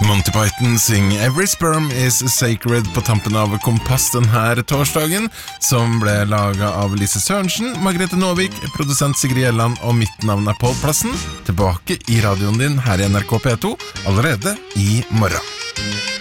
Monty Python synger Every Sperm is Sacred på tampen av Kompass den her torsdagen, som ble laget av Lise Sørensen, Margrethe Nåvik, produsent Sigrid Gjelland og mitt navn Paul Plassen. Tilbake i radioen din her i NRK P2 allerede i morgen.